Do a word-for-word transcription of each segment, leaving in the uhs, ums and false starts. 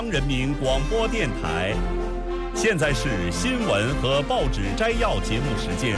人民广播电台，现在是新闻和报纸摘要节目时间。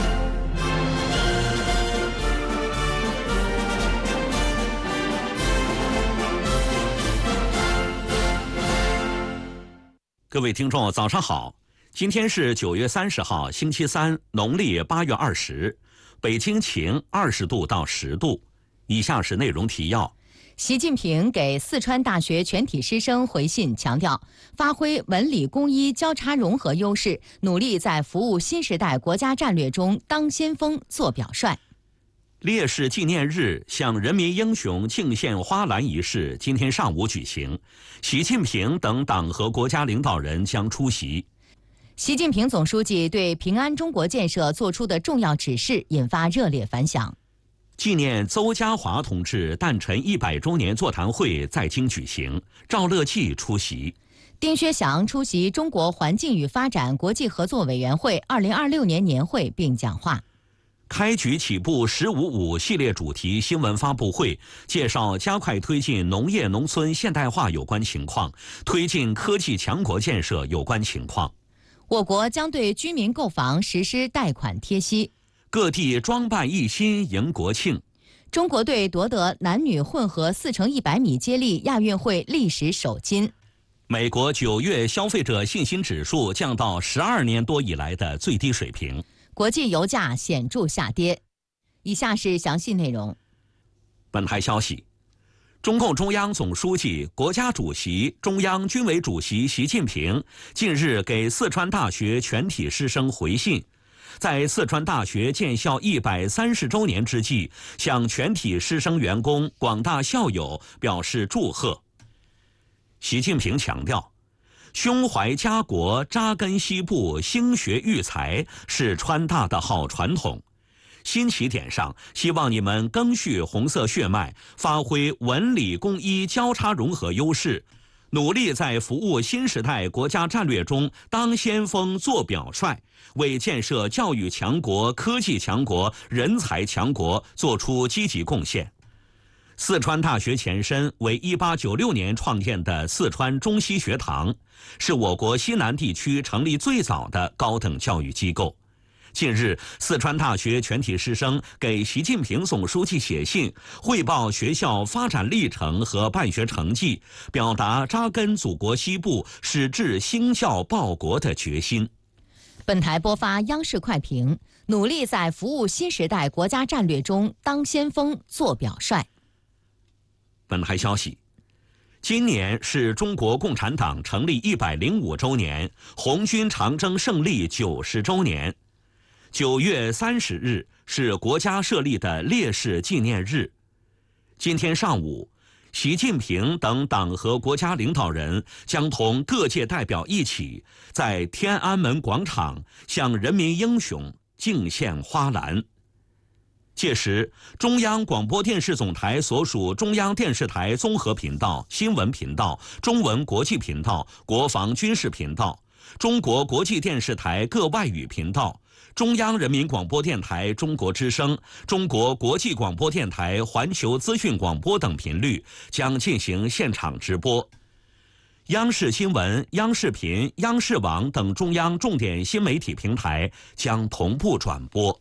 各位听众，早上好！今天是九月三十号，星期三，农历八月二十，北京晴，二十度到十度。以下是内容提要。 习近平给四川大学全体师生回信，强调发挥文理工医交叉融合优势，努力在服务新时代国家战略中当先锋、做表率。 烈士纪念日向人民英雄敬献花篮仪式今天上午举行，习近平等党和国家领导人将出席。 习近平总书记对平安中国建设作出的重要指示引发热烈反响。 纪念邹家华同志诞辰一百周年座谈会在京举行，赵乐际出席。 丁薛祥出席中国环境与发展国际合作委员会二零二六年年会并讲话。 开局起步“十五五”系列主题新闻发布会，介绍加快推进农业农村现代化有关情况，推进科技强国建设有关情况。 我国将对居民购房实施贷款贴息。 各地装扮一新迎国庆。 中国队夺得男女混合四乘一百米接力亚运会历史首金。 美国九月消费者信心指数降到十二年多以来的最低水平。 国际油价显著下跌。以下是详细内容。 本台消息，中共中央总书记、国家主席、中央军委主席习近平近日给四川大学全体师生回信，在四川大学建校一百三十周年之际，向全体师生员工、广大校友表示祝贺。习近平强调，胸怀家国、扎根西部、兴学育才是川大的好传统。新起点上，希望你们赓续红色血脉，发挥文理工医交叉融合优势，努力在服务新时代国家战略中当先锋、做表率，为建设教育强国、科技强国、人才强国做出积极贡献。四川大学前身为一八九六年创建的四川中西学堂，是我国西南地区成立最早的高等教育机构。近日，四川大学全体师生给习近平总书记写信，汇报学校发展历程和办学成绩，表达扎根祖国西部、矢志兴教报国的决心。 本台播发央视快评，努力在服务新时代国家战略中当先锋、做表率。 本台消息，今年是中国共产党成立一百零五周年，红军长征胜利九十周年。九月三十日是国家设立的烈士纪念日。今天上午，习近平等党和国家领导人将同各界代表一起，在天安门广场向人民英雄敬献花篮。届时，中央广播电视总台所属中央电视台综合频道、新闻频道、中文国际频道、国防军事频道、中国国际电视台各外语频道、中央人民广播电台中国之声、中国国际广播电台环球资讯广播等频率将进行现场直播。央视新闻、央视频、央视网等中央重点新媒体平台将同步转播。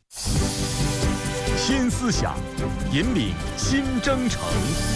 新思想，引领新征程。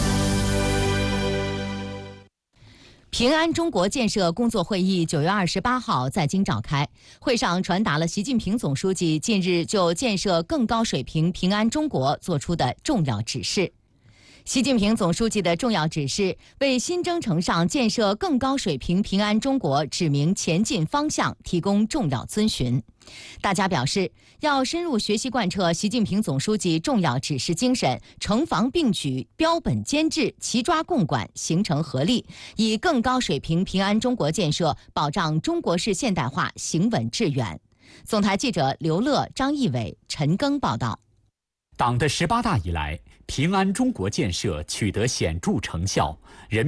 平安中国建设工作会议九月二十八号在京召开，会上传达了习近平总书记近日就建设更高水平平安中国作出的重要指示。习近平总书记的重要指示为新征程上建设更高水平平安中国指明前进方向，提供重要遵循。大家表示，要深入学习贯彻习近平总书记重要指示精神，承防并举，标本兼治，齐抓共管，形成合力，以更高水平平安中国建设保障中国式现代化行稳致远。总台记者刘乐、张义伟、陈庚报道。 党的十八大以来，平安中国建设取得显著成效，人